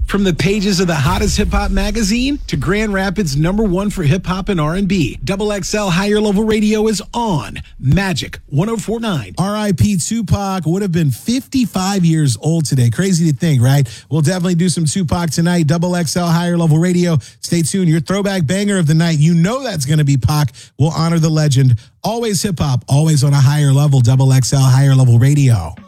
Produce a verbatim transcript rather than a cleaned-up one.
From the pages of the hottest hip-hop magazine to Grand Rapids' number one for hip-hop and R and B, Double X L Higher Level Radio is on Magic one oh four point nine. R I P Tupac would have been fifty-five years old today. Crazy to think, right? We'll definitely do some Tupac tonight. Double X L Higher Level Radio. Stay tuned. Your throwback banger of the night. You know that's going to be Pac. We'll honor the legend. Always hip-hop, always on a higher level. Double X L Higher Level Radio.